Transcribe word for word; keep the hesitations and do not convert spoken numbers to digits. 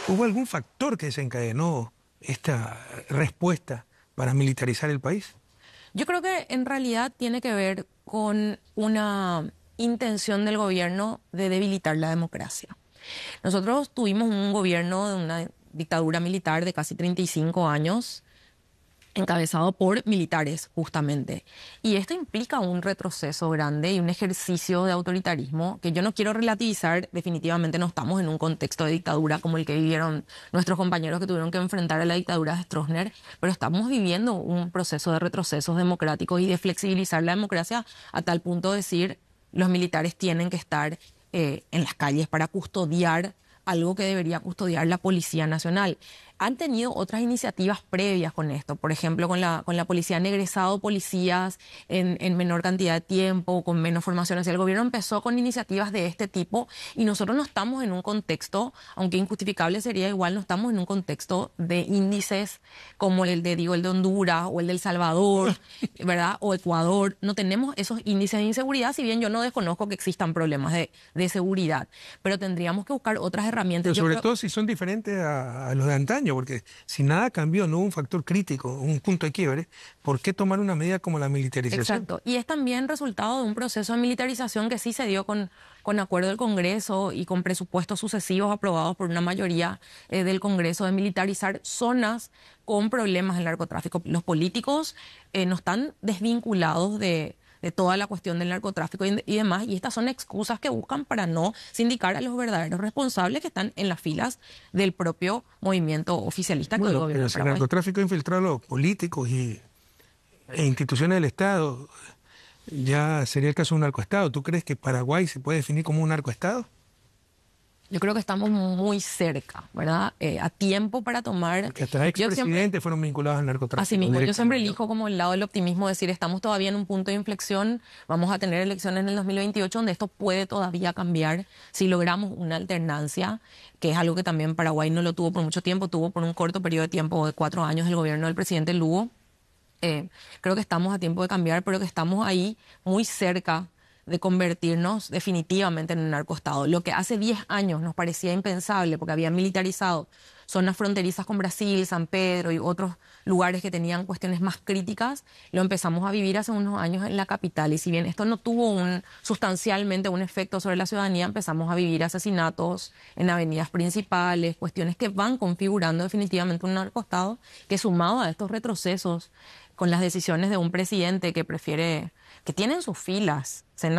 ¿Hubo algún factor que desencadenó esta respuesta para militarizar el país? Yo creo que en realidad tiene que ver con una intención del gobierno de debilitar la democracia. Nosotros tuvimos un gobierno de una dictadura militar de casi treinta y cinco años, encabezado por militares, justamente. Y esto implica un retroceso grande y un ejercicio de autoritarismo que yo no quiero relativizar. Definitivamente no estamos en un contexto de dictadura como el que vivieron nuestros compañeros que tuvieron que enfrentar a la dictadura de Stroessner, pero estamos viviendo un proceso de retrocesos democráticos y de flexibilizar la democracia a tal punto de decir los militares tienen que estar eh, en las calles para custodiar algo que debería custodiar la Policía Nacional. Han tenido otras iniciativas previas con esto, por ejemplo, con la, con la policía, han egresado policías en, en menor cantidad de tiempo, con menos formación. Así el gobierno empezó con iniciativas de este tipo y nosotros no estamos en un contexto, aunque injustificable sería igual, no estamos en un contexto de índices como el de, digo, el de Honduras o el de El Salvador, ¿verdad? O Ecuador. No tenemos esos índices de inseguridad, si bien yo no desconozco que existan problemas de, de seguridad, pero tendríamos que buscar otras herramientas. Pero Yo sobre creo... todo si son diferentes a, a los de antaño, porque si nada cambió, no hubo un factor crítico, un punto de quiebre, ¿por qué tomar una medida como la militarización? Exacto. Y es también resultado de un proceso de militarización que sí se dio con, con acuerdo del Congreso y con presupuestos sucesivos aprobados por una mayoría eh, del Congreso, de militarizar zonas con problemas del narcotráfico. Los políticos eh, no están desvinculados de... de toda la cuestión del narcotráfico y, y demás, y estas son excusas que buscan para no sindicar a los verdaderos responsables que están en las filas del propio movimiento oficialista que Bueno, el gobierno pero de si el Paraguay. narcotráfico ha infiltrado a los políticos y, e instituciones del Estado, ya sería el caso de un narcoestado. ¿Tú crees que Paraguay se puede definir como un narcoestado? Yo creo que estamos muy cerca, ¿verdad? Eh, a tiempo para tomar... Porque hasta Yo siempre, expresidentes fueron vinculados al narcotráfico. así mismo, yo siempre directamente. elijo como el lado del optimismo, decir, estamos todavía en un punto de inflexión, vamos a tener elecciones en el dos mil veintiocho donde esto puede todavía cambiar si logramos una alternancia, que es algo que también Paraguay no lo tuvo por mucho tiempo, tuvo por un corto periodo de tiempo de cuatro años el gobierno del presidente Lugo. Eh, creo que estamos a tiempo de cambiar, pero que estamos ahí muy cerca de convertirnos definitivamente en un narcoestado. Lo que hace diez años nos parecía impensable porque habían militarizado zonas fronterizas con Brasil, San Pedro y otros lugares que tenían cuestiones más críticas, lo empezamos a vivir hace unos años en la capital. Y si bien esto no tuvo un, sustancialmente un efecto sobre la ciudadanía, empezamos a vivir asesinatos en avenidas principales, cuestiones que van configurando definitivamente un narcoestado que, sumado a estos retrocesos con las decisiones de un presidente que prefiere, que tiene en sus filas